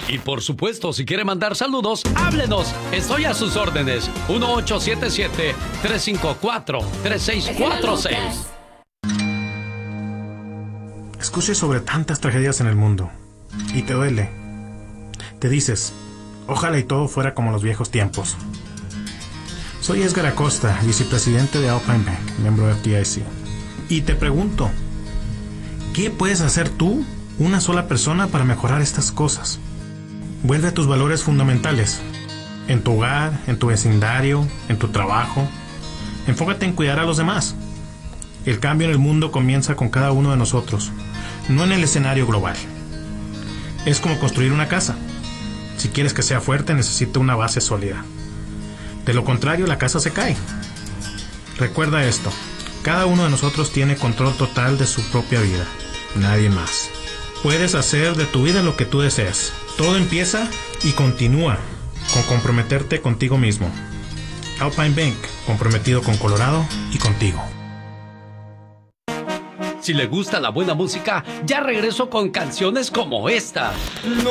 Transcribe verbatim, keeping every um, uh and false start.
Y por supuesto, si quiere mandar saludos, háblenos. Estoy a sus órdenes. uno ocho siete siete, tres cinco cuatro, tres seis cuatro seis. Escuches sobre tantas tragedias en el mundo y te duele. Te dices, ojalá y todo fuera como los viejos tiempos. Soy Edgar Acosta, vicepresidente de Alpine Bank, miembro de F D I C. Y te pregunto, ¿qué puedes hacer tú, una sola persona, para mejorar estas cosas? Vuelve a tus valores fundamentales. En tu hogar, en tu vecindario, en tu trabajo. Enfócate en cuidar a los demás. El cambio en el mundo comienza con cada uno de nosotros, no en el escenario global. Es como construir una casa. Si quieres que sea fuerte, necesita una base sólida. De lo contrario, la casa se cae. Recuerda esto, cada uno de nosotros tiene control total de su propia vida, nadie más. Puedes hacer de tu vida lo que tú deseas. Todo empieza y continúa con comprometerte contigo mismo. Alpine Bank, comprometido con Colorado y contigo. Si le gusta la buena música, ya regreso con canciones como esta.